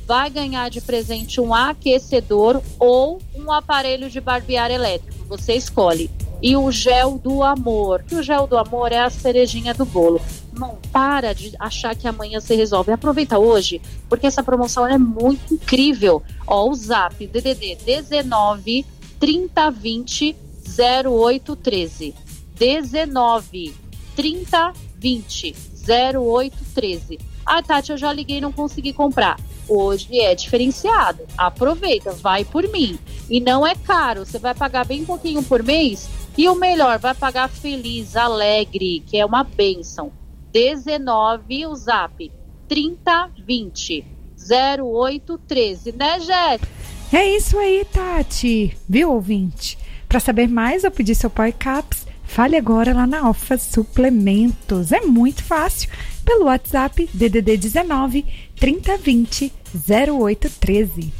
vai ganhar de presente um aquecedor ou um aparelho de barbear elétrico. Você escolhe. E o gel do amor. O gel do amor é a cerejinha do bolo. Não para de achar que amanhã você resolve. Aproveita hoje, porque essa promoção é muito incrível. Ó, o Zap DDD 19 30 20 0813. 19 30 20 0813. Ah, Tati, eu já liguei e não consegui comprar. Hoje é diferenciado. Aproveita, vai por mim. E não é caro, você vai pagar bem pouquinho por mês. E o melhor, vai pagar feliz, alegre, que é uma bênção. 19, o Zap 30 20 0813, né, Jéssica? É isso aí, Tati. Viu, ouvinte? Para saber mais ou pedir seu Power Caps, fale agora lá na Alfa Suplementos. É muito fácil. Pelo WhatsApp DDD 19 30 20 0813.